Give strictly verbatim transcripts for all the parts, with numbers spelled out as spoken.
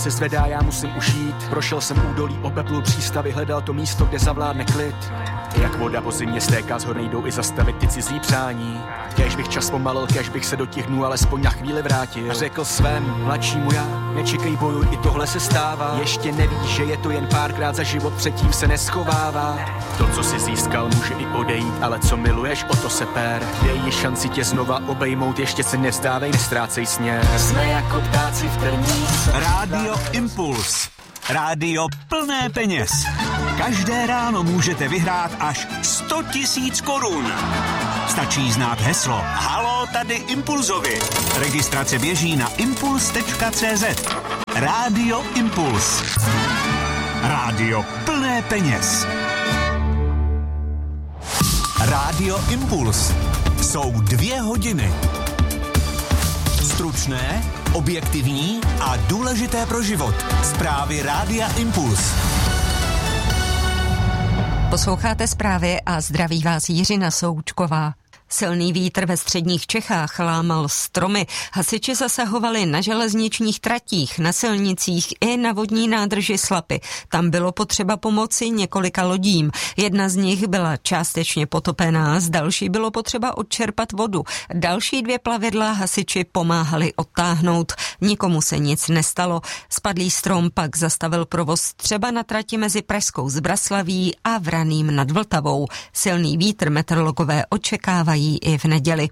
Se zvedá, já musím užít. Prošel jsem údolí, opeplul přístavy, hledal to místo, kde zavládne klid. Jak voda po zimě stéká z hor, nejdou i zastavit ty cizí přání. Kéž bych čas pomalil, kéž bych se do těch dnů alespoň na chvíli vrátil. A řekl svému mladšímu já, nečekej, bojuj, i tohle se stává. Ještě nevíš, že je to jen párkrát za život, předtím se neschovává. To, co si získal, může i odejít, ale co miluješ, o to se pér. Dej ji šanci tě znova obejmout, ještě se nevzdávej, nestrácej směr. Jsme jako ptáci v trní. Rádio Impuls. Rádio plné peněz. Každé ráno můžete vyhrát až sto tisíc korun. Stačí znát heslo Haló, tady Impulzovi. Registrace běží na impuls tečka cé zet. Rádio Impuls. Rádio plné peněz. Rádio Impuls. Jsou dvě hodiny. Stručné, objektivní a důležité pro život. Zprávy Rádia Impuls. Posloucháte zprávy a zdraví vás Jiřina Součková. Silný vítr ve středních Čechách lámal stromy. Hasiči zasahovali na železničních tratích, na silnicích i na vodní nádrži Slapy. Tam bylo potřeba pomoci několika lodím. Jedna z nich byla částečně potopená, z další bylo potřeba odčerpat vodu. Další dvě plavidla hasiči pomáhali odtáhnout. Nikomu se nic nestalo. Spadlý strom pak zastavil provoz třeba na trati mezi Pražskou Zbraslaví a Vraným nad Vltavou. Silný vítr meteorologové očekávají i v neděli.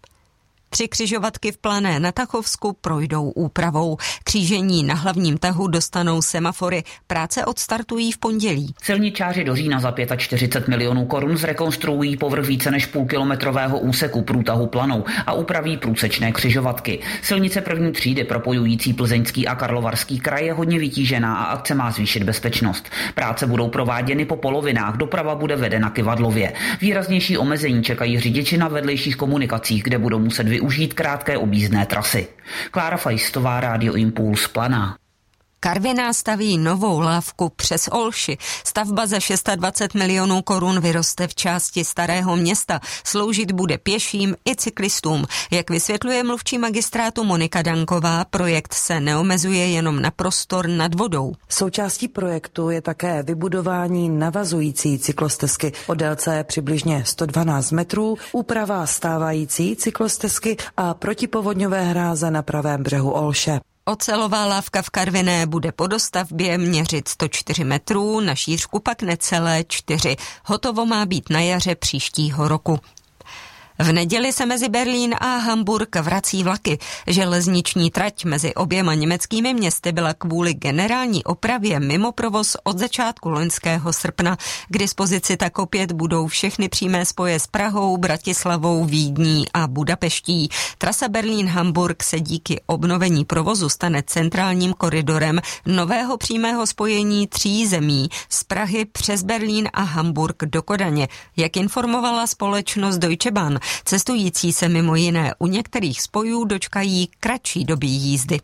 Tři křižovatky v Plané na Tachovsku projdou úpravou. Křížení na hlavním tahu dostanou semafory. Práce odstartují v pondělí. Silničáři do října za čtyřicet pět milionů korun zrekonstruují povrch více než půlkilometrového úseku průtahu Planou a upraví průsečné křižovatky. Silnice první třídy propojující Plzeňský a Karlovarský kraj je hodně vytížená a akce má zvýšit bezpečnost. Práce budou prováděny po polovinách, doprava bude vedena kyvadlově. Výraznější omezení čekají řidiči na vedlejších komunikacích, kde budou muset využít užít krátké objízdné trasy. Klára Fajstová, Rádio Impuls, Planá. Karviná staví novou lávku přes Olši. Stavba za dvacet šest milionů korun vyroste v části Starého Města. Sloužit bude pěším i cyklistům. Jak vysvětluje mluvčí magistrátu Monika Danková, projekt se neomezuje jenom na prostor nad vodou. Součástí projektu je také vybudování navazující cyklostezky o délce přibližně sto dvanáct metrů, úprava stávající cyklostezky a protipovodňové hráze na pravém břehu Olše. Ocelová lávka v Karviné bude po dostavbě měřit sto čtyři metrů, na šířku pak necelé čtyři. Hotovo má být na jaře příštího roku. V neděli se mezi Berlín a Hamburg vrací vlaky. Železniční trať mezi oběma německými městy byla kvůli generální opravě mimo provoz od začátku loňského srpna. K dispozici tak opět budou všechny přímé spoje s Prahou, Bratislavou, Vídní a Budapeští. Trasa Berlín-Hamburg se díky obnovení provozu stane centrálním koridorem nového přímého spojení tří zemí z Prahy přes Berlín a Hamburg do Kodaně. Jak informovala společnost Deutsche Bahn, cestující se mimo jiné u některých spojů dočkají kratší doby jízdy.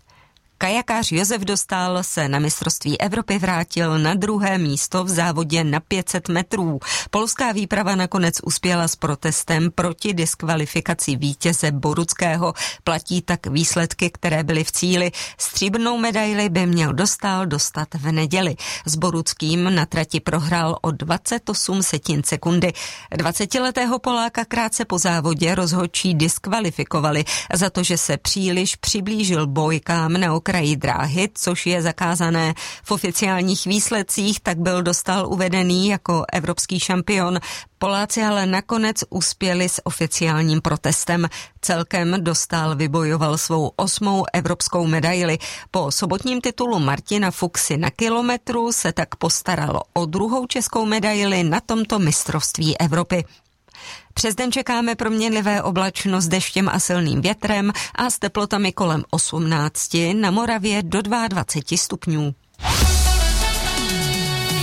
Kajakář Josef Dostál se na mistrovství Evropy vrátil na druhé místo v závodě na pět set metrů. Polská výprava nakonec uspěla s protestem proti diskvalifikaci vítěze Boruckého. Platí tak výsledky, které byly v cíli. Stříbrnou medaili by měl Dostál dostat v neděli. S Boruckým na trati prohrál o dvacet osm setin sekundy. dvacetiletého Poláka krátce po závodě rozhodčí diskvalifikovali za to, že se příliš přiblížil bojkám na okraji dráhy, což je zakázané. V oficiálních výsledcích tak byl Dostál uvedený jako evropský šampion. Poláci ale nakonec uspěli s oficiálním protestem. Celkem Dostál vybojoval svou osmou evropskou medaili. Po sobotním titulu Martina Fuxy na kilometru se tak postaralo o druhou českou medaili na tomto mistrovství Evropy. Přes den čekáme proměnlivé oblačno s deštěm a silným větrem a s teplotami kolem osmnácti, na Moravě do dvacet dva stupňů.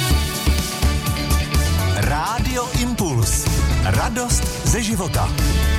Rádio Impuls. Radost ze života.